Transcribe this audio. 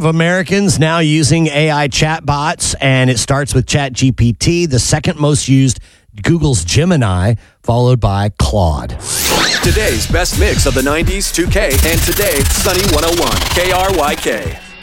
of Americans now using AI chatbots, and it starts with ChatGPT, the second most used Google's Gemini, followed by Claude. Today's best mix of the 90s, 2K, and today, Sunny 101, KRYK.